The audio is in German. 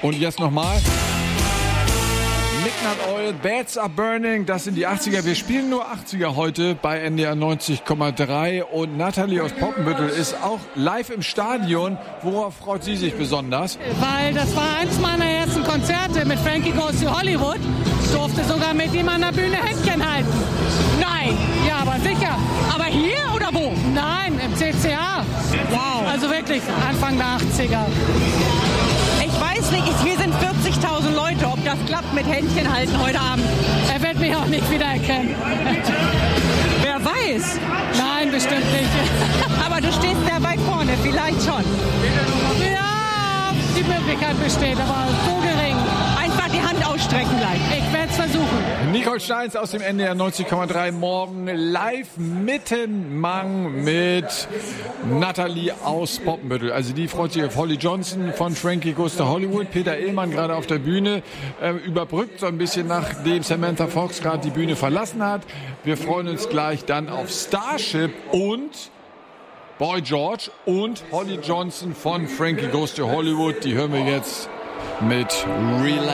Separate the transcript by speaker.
Speaker 1: Und jetzt nochmal. Midnight Oil, Beds Are Burning, das sind die 80er. Wir spielen nur 80er heute bei NDR 90,3 und Nathalie aus Poppenbüttel ist auch live im Stadion. Worauf freut sie sich besonders?
Speaker 2: Weil das war eins meiner ersten Konzerte mit Frankie Goes to Hollywood. Ich durfte sogar mit ihm an der Bühne Händchen halten. Nein, ja, aber sicher.
Speaker 3: Aber hier oder wo?
Speaker 2: Nein, im CCA.
Speaker 3: Wow.
Speaker 2: Also wirklich Anfang der 80er.
Speaker 3: Ich weiß nicht, hier sind 40.000 Leute, ob das klappt mit Händchen halten heute Abend.
Speaker 2: Er wird mich auch nicht wiedererkennen.
Speaker 3: Wer weiß?
Speaker 2: Nein, bestimmt nicht.
Speaker 3: Aber du stehst sehr weit vorne, vielleicht schon.
Speaker 2: Ja, die Möglichkeit besteht, aber so gering.
Speaker 3: Einfach die Hand ausstrecken gleich.
Speaker 2: Ich werde es versuchen.
Speaker 1: Nicole Steins aus dem NDR 90,3 morgen live Mittenmang mit Nathalie aus Poppenbüttel. Also die freut sich auf Holly Johnson von Frankie Goes to Hollywood. Peter Illmann gerade auf der Bühne, überbrückt so ein bisschen, nachdem Samantha Fox gerade die Bühne verlassen hat. Wir freuen uns gleich dann auf Starship und Boy George und Holly Johnson von Frankie Goes to Hollywood. Die hören wir jetzt mit Relax.